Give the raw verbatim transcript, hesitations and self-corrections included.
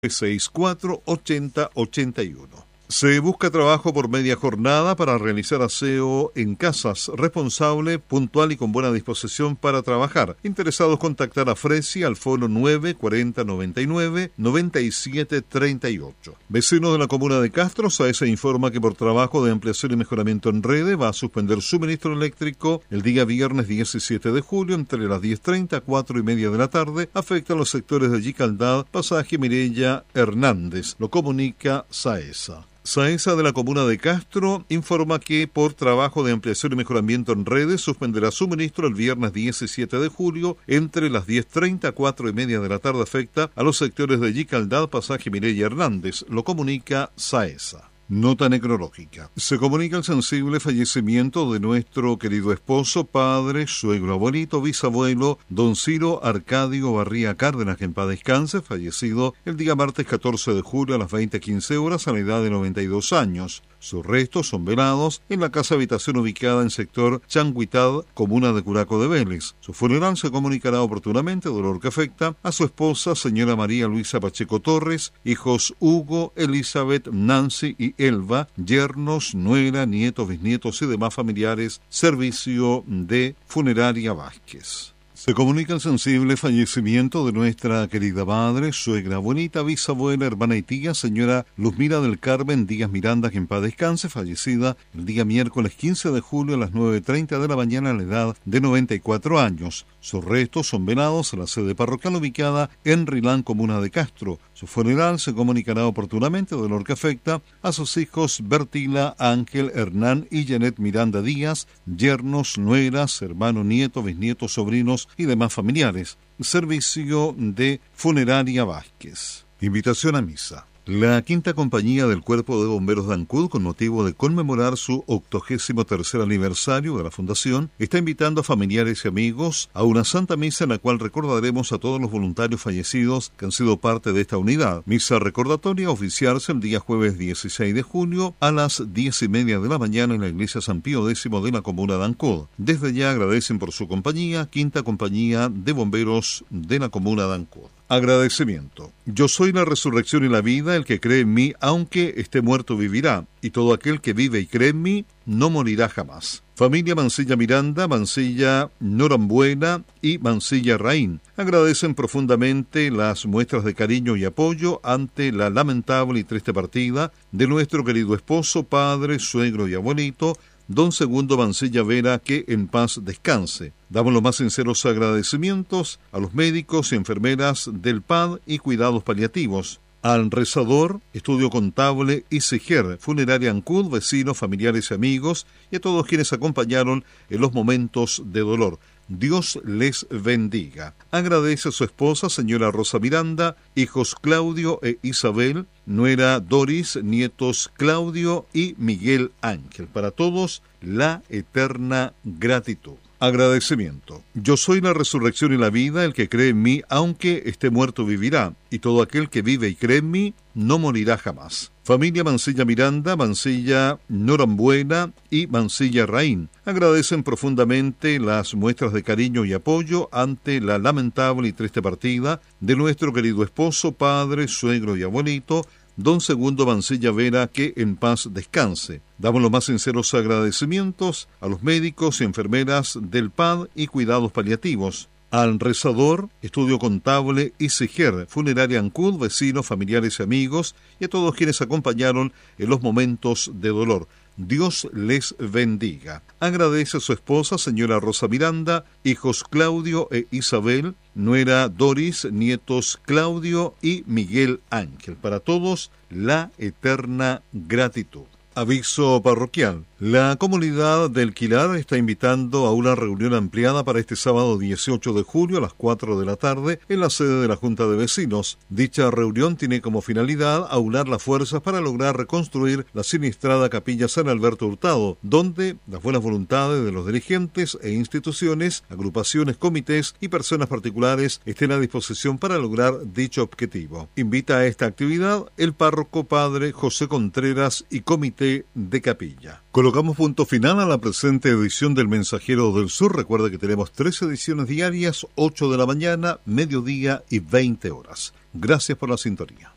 sesenta y cuatro ochenta ochenta y uno. Se busca trabajo por media jornada para realizar aseo en casas. Responsable, puntual y con buena disposición para trabajar. Interesados contactar a Fresi al fono nueve cuarenta noventa y nueve noventa y siete treinta y ocho. Vecino de la comuna de Castro, SAESA informa que por trabajo de ampliación y mejoramiento en redes va a suspender suministro eléctrico el día viernes diecisiete de julio entre las diez treinta a cuatro y media de la tarde. Afecta a los sectores de Yicaldad, Pasaje Mireya Hernández. Lo comunica SAESA. SAESA de la comuna de Castro informa que por trabajo de ampliación y mejoramiento en redes suspenderá suministro el viernes diecisiete de julio entre las diez treinta a cuatro y media de la tarde. Afecta a los sectores de Yicaldad, Pasaje Mireya Hernández. Lo comunica SAESA. Nota necrológica. Se comunica el sensible fallecimiento de nuestro querido esposo, padre, suegro, abuelito, bisabuelo, don Ciro Arcadio Barría Cárdenas, que en paz descanse, fallecido el día martes catorce de julio a las veinte quince horas a la edad de noventa y dos años. Sus restos son velados en la casa habitación ubicada en sector Changuitad, comuna de Curaco de Vélez. Su funeral se comunicará oportunamente, dolor que afecta a su esposa, señora María Luisa Pacheco Torres, hijos Hugo, Elizabeth, Nancy y Elba, yernos, nuera, nietos, bisnietos y demás familiares. Servicio de Funeraria Vázquez. Se comunica el sensible fallecimiento de nuestra querida madre, suegra, abuelita, bisabuela, hermana y tía, señora Luzmira del Carmen Díaz Miranda, que en paz descanse, fallecida el día miércoles quince de julio a las nueve treinta de la mañana a la edad de noventa y cuatro años. Sus restos son velados en la sede parroquial ubicada en Rilán, comuna de Castro. Su funeral se comunicará oportunamente, dolor que afecta a sus hijos Bertila, Ángel, Hernán y Janet Miranda Díaz, yernos, nueras, hermano, nieto, bisnietos, sobrinos y demás familiares. Servicio de Funeraria Vázquez. Invitación a misa. La quinta compañía del Cuerpo de Bomberos de Ancud, con motivo de conmemorar su octogésimo tercer aniversario de la fundación, está invitando a familiares y amigos a una santa misa en la cual recordaremos a todos los voluntarios fallecidos que han sido parte de esta unidad. Misa recordatoria a oficiarse el día jueves dieciséis de junio a las diez y media de la mañana en la iglesia San Pío X de la comuna de Ancud. Desde ya agradecen por su compañía, quinta compañía de bomberos de la comuna de Ancud. Agradecimiento. Yo soy la resurrección y la vida, el que cree en mí, aunque esté muerto, vivirá, y todo aquel que vive y cree en mí, no morirá jamás. Familia Mancilla Miranda, Mancilla Norambuena y Mancilla Raín agradecen profundamente las muestras de cariño y apoyo ante la lamentable y triste partida de nuestro querido esposo, padre, suegro y abuelito, don Segundo Mancilla Vera, que en paz descanse. Damos los más sinceros agradecimientos a los médicos y enfermeras del P A D y Cuidados Paliativos, al rezador, Estudio Contable y Siger, Funeraria Ancud, vecinos, familiares y amigos, y a todos quienes acompañaron en los momentos de dolor. Dios les bendiga. Agradece a su esposa, señora Rosa Miranda, hijos Claudio e Isabel, nuera Doris, nietos Claudio y Miguel Ángel. Para todos, la eterna gratitud. Agradecimiento. Yo soy la resurrección y la vida, el que cree en mí, aunque esté muerto, vivirá, y todo aquel que vive y cree en mí, no morirá jamás. Familia Mancilla Miranda, Mancilla Norambuena y Mancilla Raín agradecen profundamente las muestras de cariño y apoyo ante la lamentable y triste partida de nuestro querido esposo, padre, suegro y abuelito, don Segundo Mancilla Vera, que en paz descanse. Damos los más sinceros agradecimientos a los médicos y enfermeras del P A D y Cuidados Paliativos, al rezador, Estudio Contable y Siger, Funeraria Ancud, vecinos, familiares y amigos, y a todos quienes acompañaron en los momentos de dolor. Dios les bendiga. Agradece a su esposa, señora Rosa Miranda, hijos Claudio e Isabel, nuera Doris, nietos Claudio y Miguel Ángel. Para todos, la eterna gratitud. Aviso parroquial. La comunidad del Quilar está invitando a una reunión ampliada para este sábado dieciocho de julio a las cuatro de la tarde en la sede de la Junta de Vecinos. Dicha reunión tiene como finalidad aunar las fuerzas para lograr reconstruir la siniestrada capilla San Alberto Hurtado, donde las buenas voluntades de los dirigentes e instituciones, agrupaciones, comités y personas particulares estén a disposición para lograr dicho objetivo. Invita a esta actividad el párroco padre José Contreras y comité de capilla. Colocamos punto final a la presente edición del Mensajero del Sur. Recuerda que tenemos tres ediciones diarias, ocho de la mañana, mediodía y veinte horas. Gracias por la sintonía.